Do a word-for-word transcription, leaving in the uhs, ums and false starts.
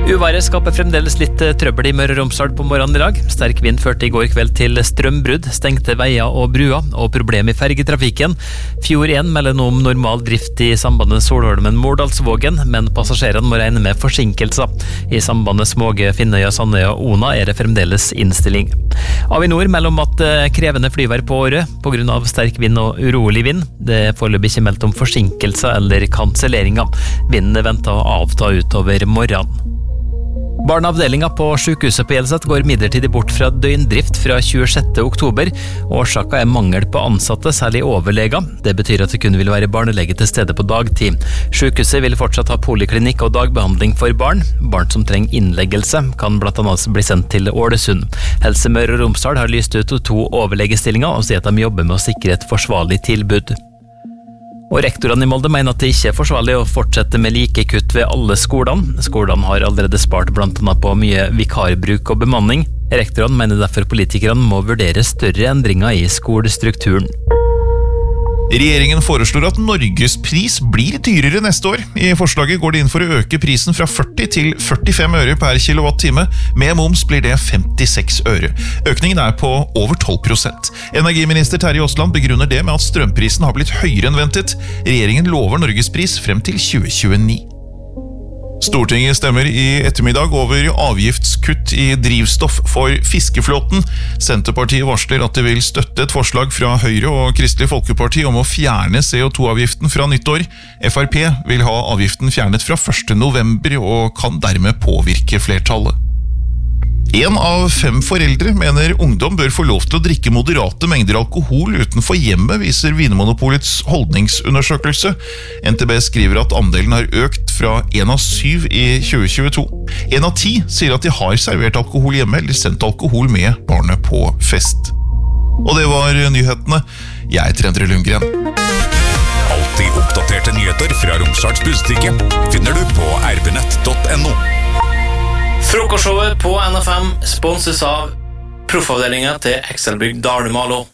Uværet skaper fremdeles litt trøbbel i Møre og Romsdal på morgenen i dag. Sterk vind førte i går kveld til strømbrudd, stengte veier og brua, og problem i fergetrafikken. Fjord én melder nå om normal drift i sambandet Solholmen-Mordalsvågen, men passasjerene må regne med forsinkelser. I sambandet Småge, Finnøya, Sandøya og Ona er det fremdeles innstilling. Avinor melder om at krevende flyvær på året på grunn av sterk vind og urolig vind. Det er foreløpig ikke meldt om forsinkelser eller kanselleringer. Vinden er ventet å avta utover morgenen. Barneavdelinga på sykehuset på Hjelset går midlertidig bort fra døgndrift fra tjuesjette oktober. Årsaka er mangel på ansatte, særlig overleger. Det betyr at det kun vil være barnelege til stede på dagtid. Sykehuset vil fortsatt ha poliklinikk og dagbehandling for barn. Barn som trenger innleggelse kan blant annet bli sendt til Ålesund. Helse Møre og Romsdal har lyst ut to overlegestillinger og sier at de jobber med å sikre et forsvarlig tilbud. Og rektorene i Molde mener at det ikke er forsvarlig å fortsette med like kutt ved alle skolene. Skolene har allerede spart blant annet på mye vikarbruk og bemanning. Rektorene mener derfor politikerne må vurdere større endringer i skolestrukturen. Regjeringen foreslår at Norges pris blir dyrere neste år. I forslaget går det inn for å øke prisen fra førti til førtifem øre per kilowattime. Med moms blir det femtiseks øre. Økningen er på over tolv prosent. Energiminister Terje Aasland begrunner det med at strømprisen har blitt høyere enn ventet. Regjeringen lover Norges pris frem til tjue tjueni. Stortinget stemmer i ettermiddag over avgiftskutt i drivstoff for fiskeflåten. Senterpartiet varsler at det vil støtte et forslag fra Høyre og Kristelig Folkeparti om å fjerne C O to avgiften fra nyttår. F R P vil ha avgiften fjernet fra første november og kan dermed påvirke flertallet. En av fem foreldre mener ungdom bør få lov til å drikke moderate mengder alkohol utenfor hjemmet, viser Vinmonopolets holdningsundersøkelse. N T B skriver at andelen har økt fra en av syv i tjue tjueto. En av ti sier at de har servert alkohol hjemme eller sendt alkohol med barnet på fest. Og det var nyhetene. Jeg heter Endre Lundgren. Alltid oppdaterte nyheter fra Romsdals Budstikke finner du på r b nett punktum no. Frokostshowet på N F M sponses av proffavdelingen til Excelbrygg Dalumalo.